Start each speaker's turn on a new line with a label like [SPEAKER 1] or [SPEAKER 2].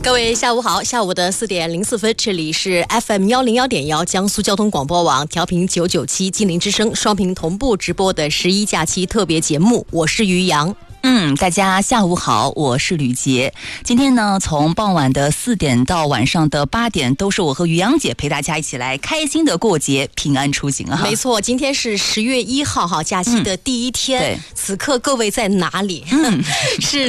[SPEAKER 1] 各位下午好，下午的4点04分，这里是 FM101.1江苏交通广播网调频997金陵之声双屏同步直播的11假期特别节目，我是于洋。
[SPEAKER 2] 大家下午好，我是吕杰。今天呢，从傍晚的4点到晚上的8点，都是我和于洋姐陪大家一起来开心的过节，平安出行啊！
[SPEAKER 1] 没错，今天是10月1号哈，假期的第一天。此刻各位在哪里？是